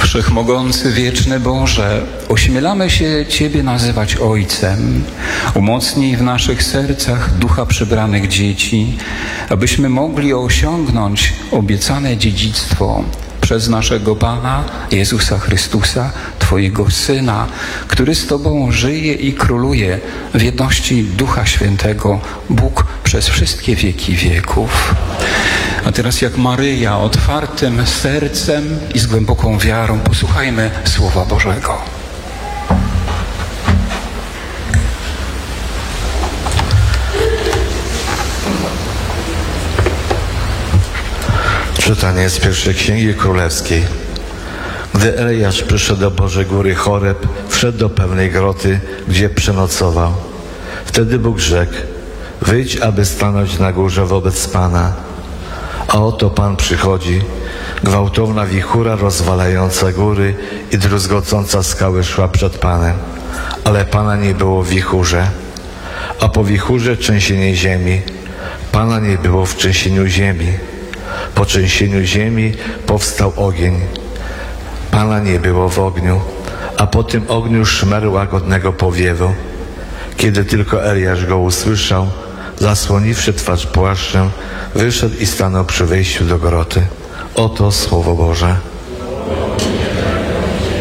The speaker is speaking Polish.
Wszechmogący, wieczny Boże, ośmielamy się Ciebie nazywać Ojcem. Umocnij w naszych sercach ducha przybranych dzieci, abyśmy mogli osiągnąć obiecane dziedzictwo przez naszego Pana Jezusa Chrystusa, Twojego Syna, który z Tobą żyje i króluje w jedności Ducha Świętego, Bóg przez wszystkie wieki wieków. A teraz jak Maryja, otwartym sercem i z głęboką wiarą posłuchajmy Słowa Bożego. Czytanie z pierwszej Księgi Królewskiej. Gdy Eliasz przyszedł do Bożej Góry Choreb, wszedł do pewnej groty, gdzie przenocował. Wtedy Bóg rzekł: wyjdź, aby stanąć na górze wobec Pana. A oto Pan przychodzi, gwałtowna wichura rozwalająca góry i druzgocąca skały szła przed Panem. Ale Pana nie było w wichurze, a po wichurze trzęsienie ziemi. Pana nie było w trzęsieniu ziemi. Po trzęsieniu ziemi powstał ogień. Pana nie było w ogniu, a po tym ogniu szmer łagodnego powiewu. Kiedy tylko Eliasz go usłyszał, zasłoniwszy twarz płaszczem, wyszedł i stanął przy wejściu do groty. Oto Słowo Boże.